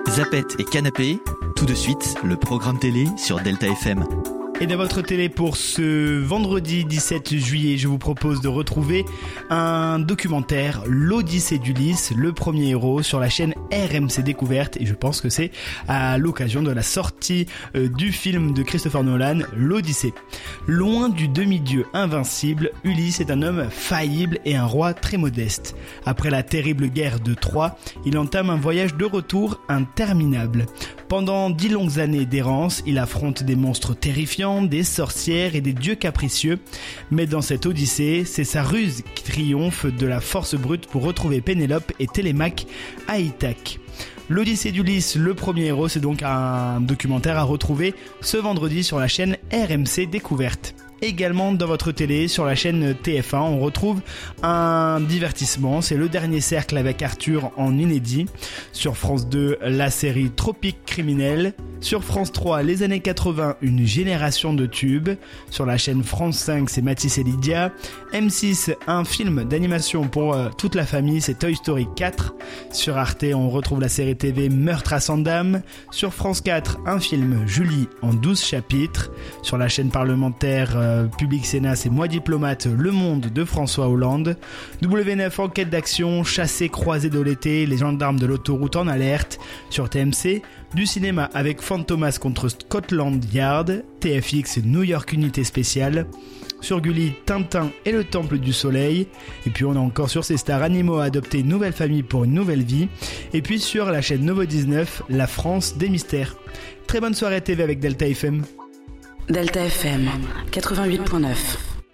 Zapette et Canapé, tout de suite, le programme télé sur Delta FM. Et dans votre télé pour ce vendredi 17 juillet, je vous propose de retrouver un documentaire, l'Odyssée d'Ulysse, le premier héros, sur la chaîne RMC Découverte. Et je pense que c'est à l'occasion de la sortie du film de Christopher Nolan, l'Odyssée. Loin du demi-dieu invincible, Ulysse est un homme faillible et un roi très modeste. Après la terrible guerre de Troie, il entame un voyage de retour interminable. Pendant 10 longues années d'errance, il affronte des monstres terrifiants, des sorcières et des dieux capricieux. Mais dans cette odyssée, c'est sa ruse qui triomphe de la force brute pour retrouver Pénélope et Télémaque à Ithaque. L'Odyssée d'Ulysse, le premier héros, c'est donc un documentaire à retrouver ce vendredi sur la chaîne RMC Découverte. Également dans votre télé, sur la chaîne TF1, on retrouve un divertissement, c'est Le Dernier Cercle avec Arthur en inédit. Sur France 2, la série Tropique Criminel. Sur France 3, les années 80, une génération de tubes. Sur la chaîne France 5, c'est Mathis et Lydia. M6, un film d'animation pour toute la famille, c'est Toy Story 4. Sur Arte, on retrouve la série TV Meurtre à Sandam. Sur France 4, un film Julie en 12 chapitres. Sur la chaîne parlementaire Public Sénat, c'est Moi diplomate, Le Monde de François Hollande. W9, enquête d'action, chassé croisé de l'été, les gendarmes de l'autoroute en alerte. Sur TMC, du cinéma avec Fantomas contre Scotland Yard. TFX, New York Unité Spéciale. Sur Gulli, Tintin et le Temple du Soleil. Et puis on a encore sur ces stars Animaux à adopter une nouvelle famille pour une nouvelle vie. Et puis sur la chaîne Novo 19, La France des mystères. Très bonne soirée TV avec Delta FM. Delta FM 88.9.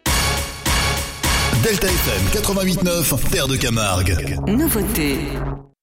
Delta FM 88.9, Terre de Camargue. Nouveauté.